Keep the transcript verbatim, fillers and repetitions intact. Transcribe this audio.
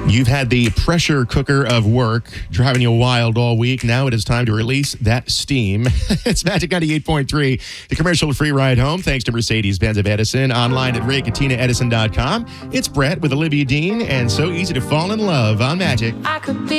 You've had the pressure cooker of work driving you wild all week. Now it is time to release that steam. It's Magic ninety-eight point three, the commercial-free ride home, thanks to Mercedes-Benz of Edison, online at ray katina edison dot com. It's Brett with Olivia Dean, and so easy to fall in love on Magic. I could be